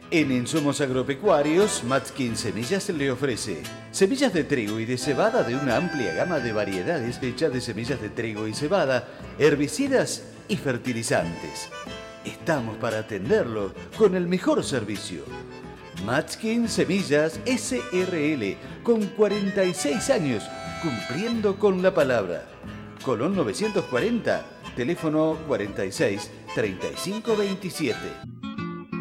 En Insumos Agropecuarios, Matskin Semillas le ofrece semillas de trigo y de cebada de una amplia gama de variedades hechas de semillas de trigo y cebada, herbicidas y fertilizantes. Estamos para atenderlo con el mejor servicio. Matskin Semillas SRL, con 46 años, cumpliendo con la palabra. Colón 940, teléfono 46 35 27.